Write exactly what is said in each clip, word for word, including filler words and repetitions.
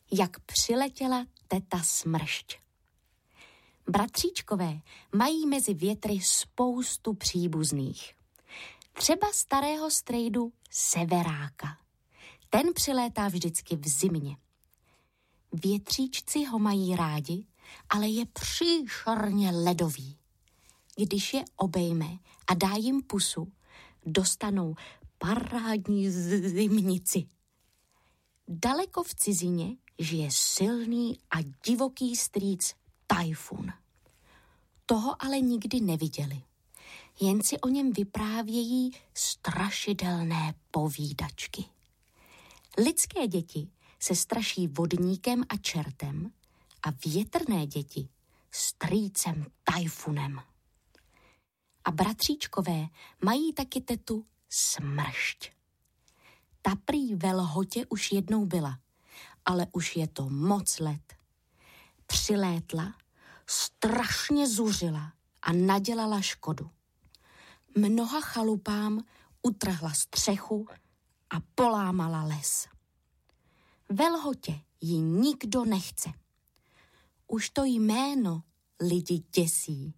jak přiletěla teta Smršť. Bratříčkové mají mezi větry spoustu příbuzných. Třeba starého strejdu Severáka. Ten přilétá vždycky v zimě. Větříčci ho mají rádi, ale je příšerně ledový. Když je obejme a dá jim pusu, dostanou parádní zimnici. Daleko v cizině žije silný a divoký strýc Tajfun. Toho ale nikdy neviděli. Jen si o něm vyprávějí strašidelné povídačky. Lidské děti se straší vodníkem a čertem a větrné děti strýcem Tajfunem. A bratříčkové mají taky tetu Smršť. Ta prý ve Lhotě už jednou byla, ale už je to moc let. Přilétla, strašně zuřila a nadělala škodu. Mnoha chalupám utrhla střechu a polámala les. Ve Lhotě ji nikdo nechce. Už to jméno lidi děsí.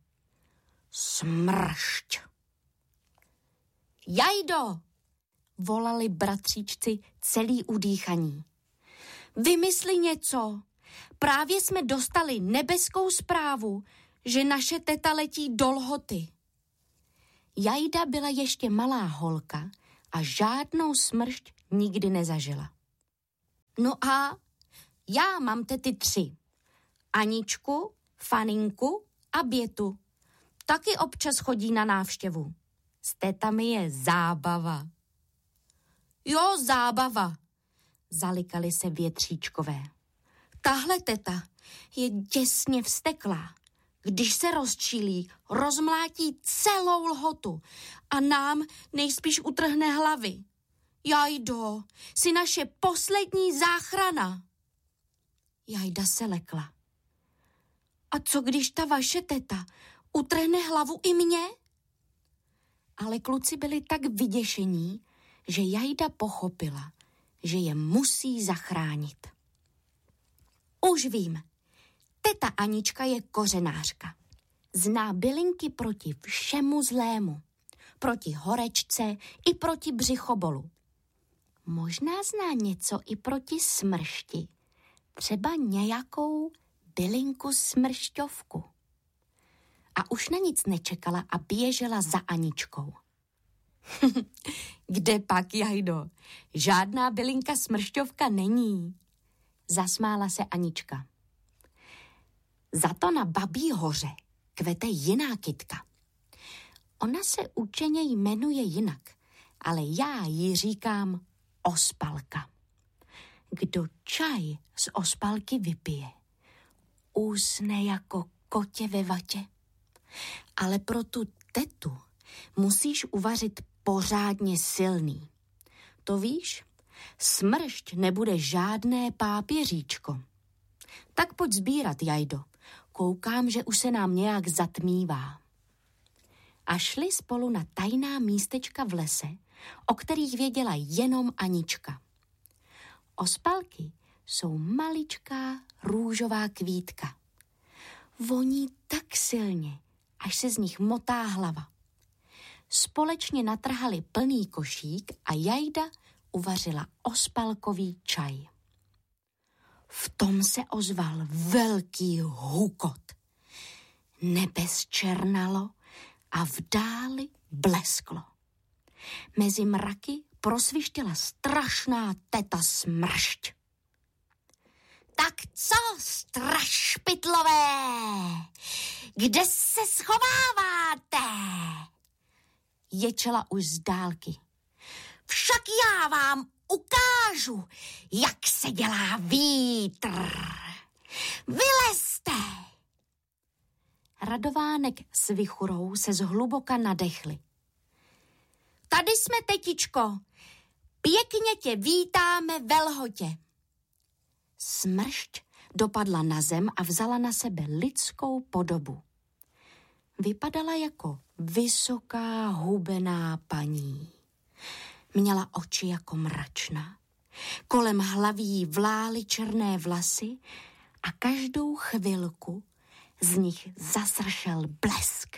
Smršť. Jajdo, volali bratříčci celý udýchaní. Vymysli něco. Právě jsme dostali nebeskou zprávu, že naše teta letí do Lhoty. Jajda byla ještě malá holka a žádnou smršť nikdy nezažila. No a já mám tety tři. Aničku, Faninku a Bětu. Taky občas chodí na návštěvu. S tetami je zábava. Jo, zábava, zalikali se větříčkové. Tahle teta je děsně vzteklá. Když se rozčílí, rozmlátí celou Lhotu a nám nejspíš utrhne hlavy. Jajdo, jsi naše poslední záchrana. Jajda se lekla. A co když ta vaše teta utrhne hlavu i mě? Ale kluci byli tak vyděšení, že Jajda pochopila, že je musí zachránit. Už vím, teta Anička je kořenářka. Zná bylinky proti všemu zlému. Proti horečce i proti břichobolu. Možná zná něco i proti smršti. Třeba nějakou bylinku smršťovku. A už na nic nečekala a běžela za Aničkou. Kde pak, Jajdo? Žádná bylinka smršťovka není. Zasmála se Anička. Za to na Babí hoře kvete jiná kytka. Ona se učeně jmenuje jinak, ale já jí říkám ospalka. Kdo čaj z ospalky vypije, usne jako kotě ve vatě. Ale pro tu tetu musíš uvařit pořádně silný. To víš, smršť nebude žádné pápěříčko. Tak pojď sbírat, Jajdo. Koukám, že už se nám nějak zatmívá. A šli spolu na tajná místečka v lese, o kterých věděla jenom Anička. Ospalky jsou maličká růžová kvítka. Voní tak silně, až se z nich motá hlava. Společně natrhali plný košík a Jajda uvařila ospalkový čaj. V tom se ozval velký hukot. Nebe zčernalo a v dáli blesklo. Mezi mraky prosvištěla strašná teta Smršť. Tak co, strašpytlové? Kde se schováváte? Ječela už z dálky. Však já vám ukážu, jak se dělá vítr. Vylezte! Radovánek s Vichurou se zhluboka nadechli. Tady jsme, tetičko. Pěkně tě vítáme ve Lhotě. Smršť dopadla na zem a vzala na sebe lidskou podobu. Vypadala jako vysoká hubená paní. Měla oči jako mračna Kolem hlavy jí vlály černé vlasy a každou chvilku z nich zasršel blesk.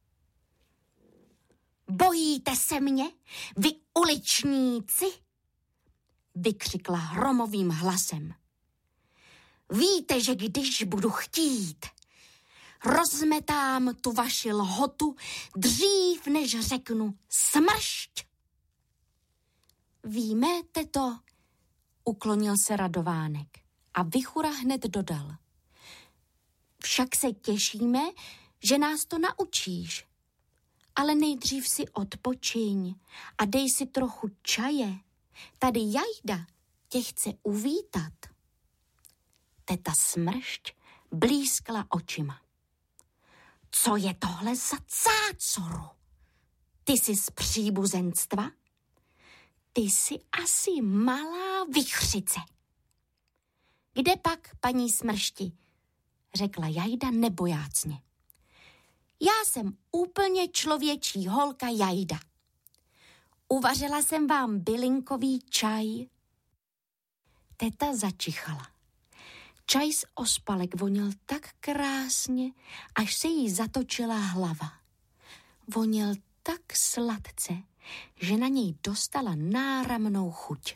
Bojíte se mě, vy uličníci? Vykřikla hromovým hlasem. Víte, že když budu chtít, rozmetám tu vaši lhotu dřív, než řeknu smršť. Víme, teto, uklonil se Radovánek a Vichura hned dodal. Však se těšíme, že nás to naučíš. Ale nejdřív si odpočiň a dej si trochu čaje. Tady Jajda tě chce uvítat. Teta Smršť blízkla očima. Co je tohle za cácoru? Ty jsi z příbuzenstva? Ty jsi asi malá vichřice. Kde pak, paní Smršti? Řekla Jajda nebojácně. Já jsem úplně člověčí holka Jajda. Uvařila jsem vám bylinkový čaj. Teta začichala. Čaj z ospalek voněl tak krásně, až se jí zatočila hlava. Voněl tak sladce, že na něj dostala náramnou chuť.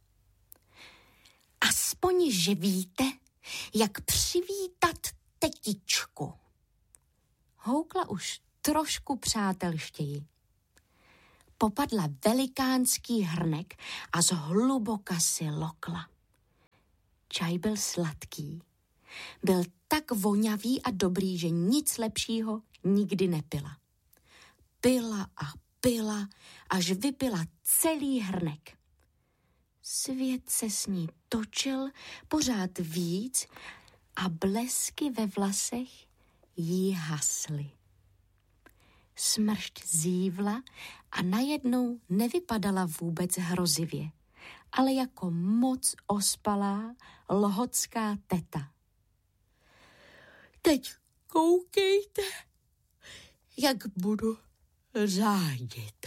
Aspoň, že víte, jak přivítat tetičku. Houkla už trošku přátelštěji. Popadla velikánský hrnek a zhluboka si lokla. Čaj byl sladký. Byl tak vonavý a dobrý, že nic lepšího nikdy nepila. Pila a pila, až vypila celý hrnek. Svět se s ní točil pořád víc a blesky ve vlasech jí hasly. Smršť zívla a najednou nevypadala vůbec hrozivě, ale jako moc ospalá lhotská teta. Teď koukejte, jak budu řádit,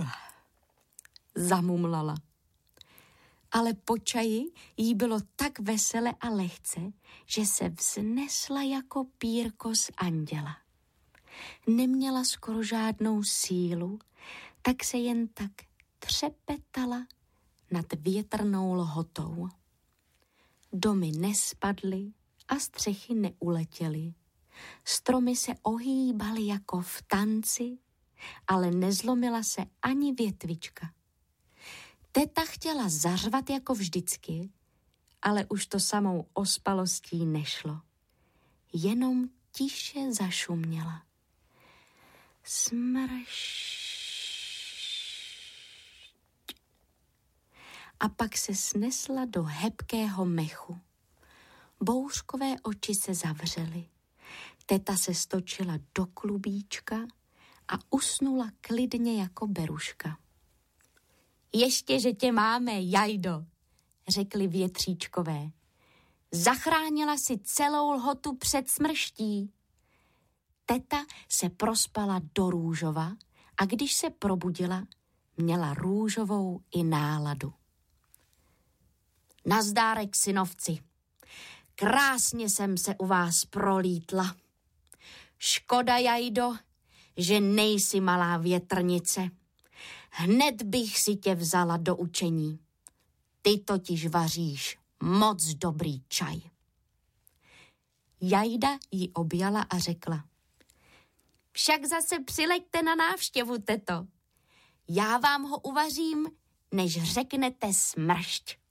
zamumlala. Ale po čaji jí bylo tak vesele a lehce, že se vznesla jako pírko z anděla. Neměla skoro žádnou sílu, tak se jen tak třepetala nad větrnou lhotou. Domy nespadly a střechy neuletěly. Stromy se ohýbaly jako v tanci, ale nezlomila se ani větvička. Teta chtěla zařvat jako vždycky, ale už to samou ospalostí nešlo. Jenom tiše zašuměla. Smršť. A pak se snesla do hebkého mechu. Bouřkové oči se zavřely. Teta se stočila do klubíčka a usnula klidně jako beruška. Ještě, že tě máme, Jajdo, řekli větříčkové. Zachránila si celou lhotu před smrští. Teta se prospala do růžova a když se probudila, měla růžovou i náladu. Nazdárek, synovci. Krásně jsem se u vás prolítla. Škoda, Jajdo, že nejsi malá větrnice. Hned bych si tě vzala do učení. Ty totiž vaříš moc dobrý čaj. Jajda ji objala a řekla. Však zase přileďte na návštěvu, teto. Já vám ho uvařím, než řeknete smršť.